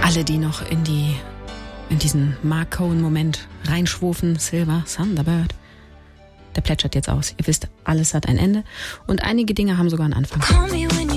Alle, die noch in diesen Mark Cohen-Moment reinschwufen, Silver Thunderbird, der plätschert jetzt aus. Ihr wisst, alles hat ein Ende und einige Dinge haben sogar einen Anfang.